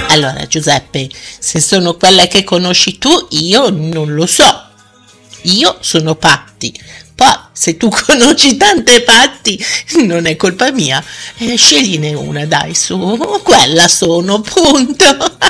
Allora, Giuseppe, se sono quelle che conosci tu, io non lo so. Io sono Patti. Poi, se tu conosci tante Patti, non è colpa mia. Scegliene una, dai, su. Quella sono, punto.